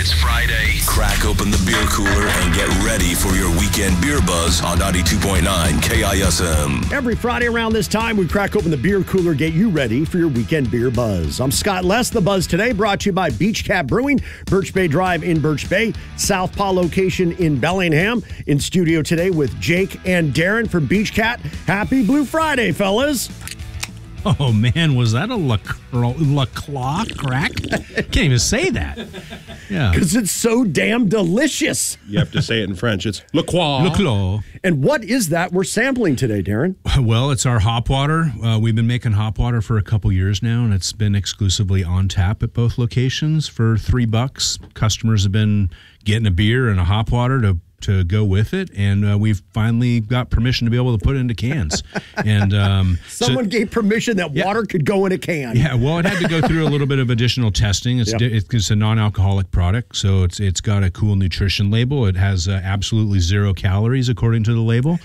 It's Friday. Crack open the beer cooler and get ready for your weekend beer buzz on 92.9 KISM. Every Friday around this time, we crack open the beer cooler, get you ready for your weekend beer buzz. I'm Scott Less. The Buzz today brought to you by Beach Cat Brewing, Birch Bay Drive in Birch Bay, Southpaw location in Bellingham. In studio today with Jake and Darren from Beach Cat. Happy Blue Friday, fellas. Oh, man, was that a La Claw crack? Can't even say that. Yeah. Because it's so damn delicious. You have to say it in French. It's La Claw. La Claw. And what is that we're sampling today, Darren? Well, it's our hop water. We've been making hop water for a couple years now, and it's been exclusively on tap at both locations for $3. Customers have been getting a beer and a hop water to go with it, and we've finally got permission to be able to put it into cans. And someone gave permission that water could go in a can. Yeah, well, it had to go through a little bit of additional testing. It's a non-alcoholic product, so it's got a cool nutrition label. It has absolutely 0 calories according to the label.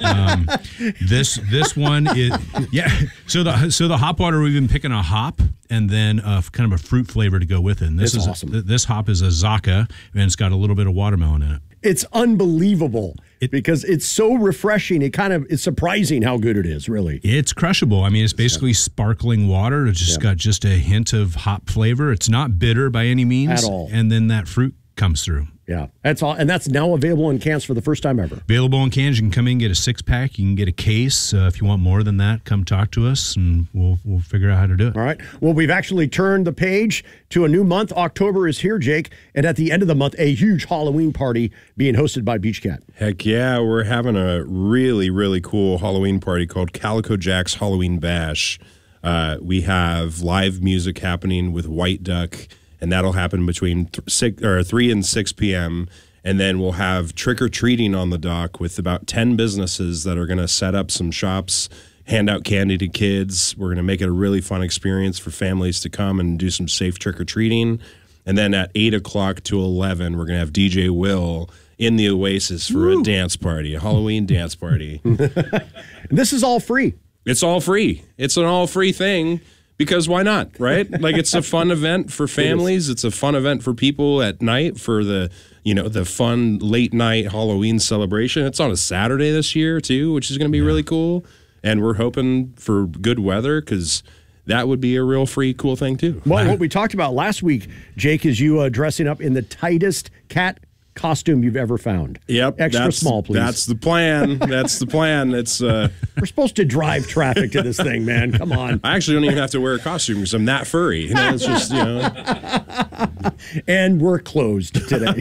This one is So the hop water, we've been picking a hop and then kind of a fruit flavor to go with it. And this is awesome. This hop is a Zaka, and it's got a little bit of watermelon in it. It's unbelievable because it's so refreshing. It's surprising how good it is, really. It's crushable. I mean, it's basically sparkling water. It's just got just a hint of hop flavor. It's not bitter by any means. At all. And then that fruit comes through. Yeah, that's all. And that's now available in cans for the first time ever. Available in cans. You can come in and get a 6-pack. You can get a case. If you want more than that, come talk to us, and we'll figure out how to do it. All right. Well, we've actually turned the page to a new month. October is here, Jake. And at the end of the month, a huge Halloween party being hosted by Beach Cat. Heck yeah, we're having a really, really cool Halloween party called Calico Jack's Halloween Bash. We have live music happening with White Duck, and that'll happen between 3 and 6 p.m., and then we'll have trick-or-treating on the dock with about 10 businesses that are going to set up some shops, hand out candy to kids. We're going to make it a really fun experience for families to come and do some safe trick-or-treating. And then at 8 o'clock to 11, we're going to have DJ Will in the Oasis for a dance party, a Halloween dance party. This is all free. It's all free. It's an all-free thing. Because why not, right? Like, it's a fun event for families. It's a fun event for people at night for the fun late night Halloween celebration. It's on a Saturday this year too, which is going to be really cool. And we're hoping for good weather because that would be a real free cool thing too. Well, what we talked about last week, Jake, is you dressing up in the tightest cat costume you've ever found. Yep. Extra small, please. That's the plan. That's the plan. It's We're supposed to drive traffic to this thing, man. Come on. I actually don't even have to wear a costume because I'm that furry. It's just, And we're closed today.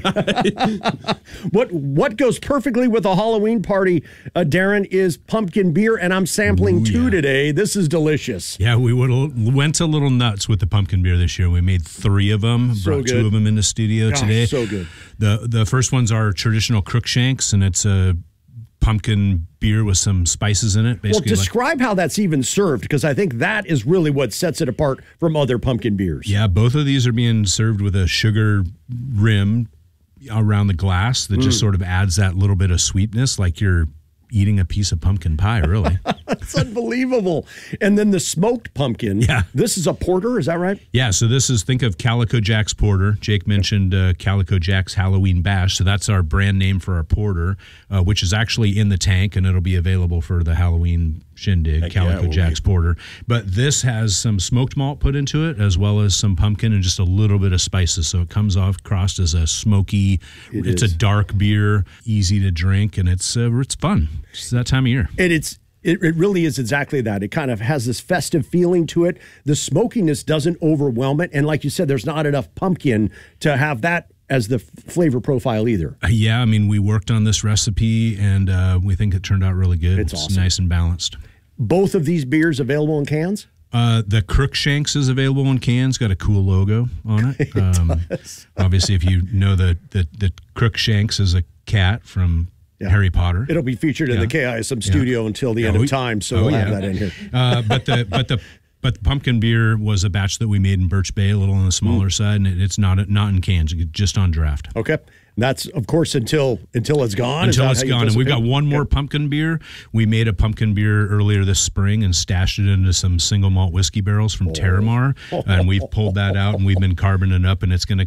What goes perfectly with a Halloween party, Darren, is pumpkin beer, and I'm sampling two today. This is delicious. Yeah, we went a little nuts with the pumpkin beer this year. We made 3 of them, brought 2 of them in the studio today. So good. The first ones are traditional Crookshanks, and it's a pumpkin beer with some spices in it. Basically, well, describe how that's even served, because I think that is really what sets it apart from other pumpkin beers. Yeah, both of these are being served with a sugar rim around the glass that just sort of adds that little bit of sweetness, like you're eating a piece of pumpkin pie, really. It's unbelievable. And then the smoked pumpkin. Yeah. This is a porter, is that right? Yeah, so think of Calico Jack's Porter. Jake mentioned Calico Jack's Halloween Bash, so that's our brand name for our porter, which is actually in the tank, and it'll be available for the Halloween shindig, Calico Jack's Porter. But this has some smoked malt put into it, as well as some pumpkin and just a little bit of spices, so it comes off crossed as a smoky, it's a dark beer, easy to drink, and it's fun. It's that time of year. And it really is exactly that. It kind of has this festive feeling to it. The smokiness doesn't overwhelm it. And like you said, there's not enough pumpkin to have that as the flavor profile either. Yeah, I mean, we worked on this recipe, and we think it turned out really good. It's awesome. Nice and balanced. Both of these beers available in cans? The Crookshanks is available in cans. Got a cool logo on it. Obviously, if you know the Crookshanks is a cat from Harry Potter. It'll be featured in the KISM studio until the end of time, so we'll have that in here. But the pumpkin beer was a batch that we made in Birch Bay, a little on the smaller side, and it's not in cans, just on draft. Okay. That's, of course, until it's gone. Until it's gone. And we've got one more pumpkin beer. We made a pumpkin beer earlier this spring and stashed it into some single malt whiskey barrels from Terramar. And we've pulled that out, and we've been carboning it up, and it's going to